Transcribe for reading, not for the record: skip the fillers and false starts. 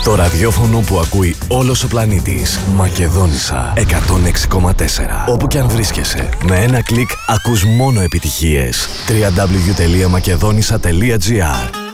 Το ραδιόφωνο που ακούει όλος ο πλανήτης. Μακεδόνισσα 106,4. Όπου κι αν βρίσκεσαι, με ένα κλικ ακούς μόνο επιτυχίες. www.makedonissa.gr